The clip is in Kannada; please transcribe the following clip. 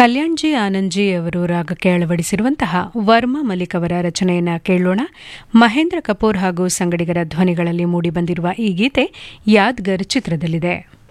ಕಲ್ಯಾಣ್ಜಿ ಆನಂದ್ಜಿ ಅವರು ರಾಗಕ್ಕೆ ಅಳವಡಿಸಿರುವಂತಹ ವರ್ಮಾ ಮಲಿಕ್ ಅವರ ರಚನೆಯನ್ನು ಕೇಳೋಣ. ಮಹೇಂದ್ರ ಕಪೂರ್ ಹಾಗೂ ಸಂಗಡಿಗರ ಧ್ವನಿಗಳಲ್ಲಿ ಮೂಡಿಬಂದಿರುವ ಈ ಗೀತೆ ಯಾದ್ಗರ್ ಚಿತ್ರದಲ್ಲಿದೆ.